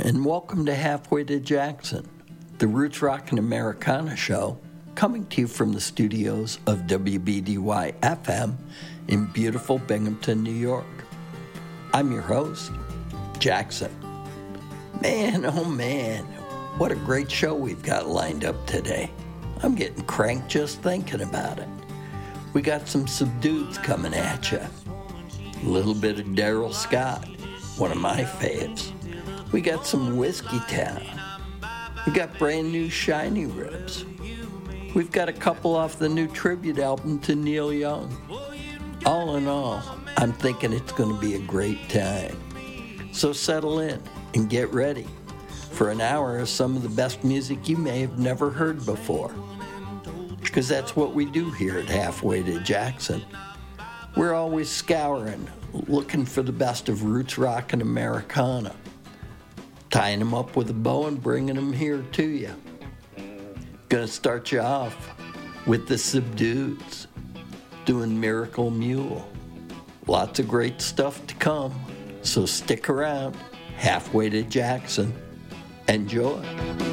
and welcome to Halfway to Jackson, the Roots Rock and Americana show, coming to you from the studios of WBDY-FM in beautiful Binghamton, New York. I'm your host, Jackson. Man, oh man, what a great show we've got lined up today. I'm getting cranked just thinking about it. We got some Subdueds coming at you. A little bit of Daryl Scott, one of my faves. We got some Whiskey Town. We got brand new Shiny Ribs. We've got a couple off the new tribute album to Neil Young. All in all, I'm thinking it's going to be a great time. So settle in and get ready for an hour of some of the best music you may have never heard before. Because that's what we do here at Halfway to Jackson. We're always scouring, looking for the best of roots rock and Americana, tying them up with a bow and bringing them here to you. Gonna start you off with the Subdueds doing Miracle Mule. Lots of great stuff to come, so stick around. Halfway to Jackson. Enjoy.